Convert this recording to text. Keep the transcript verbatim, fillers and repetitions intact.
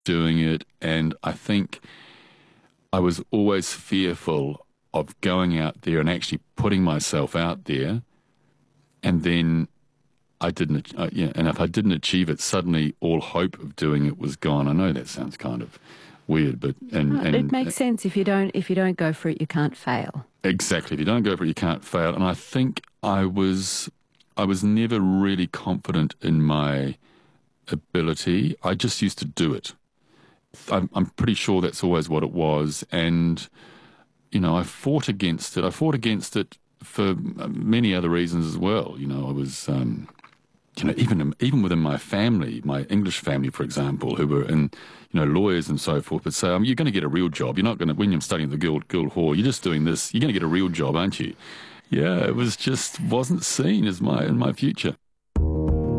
doing it, and I think I was always fearful of going out there and actually putting myself out there, and then I didn't, uh, yeah, and if I didn't achieve it, suddenly all hope of doing it was gone. I know that sounds kind of weird, but and Well, it and makes sense. If you don't, if you don't go for it, you can't fail. exactly, if you don't go for it, you can't fail. And I think I was, I was never really confident in my ability. I just used to do it. I'm, I'm pretty sure that's always what it was, and you know, I fought against it. I fought against it for many other reasons as well. You know, I was. Um, you know, even even within my family, my English family, for example, who were in, you know, lawyers and so forth, would say, um, you're going to get a real job. You're not going to, when you're studying at the Guild, Guild Hall, you're just doing this. You're going to get a real job, aren't you? Yeah, it was just, wasn't seen as my, in my future.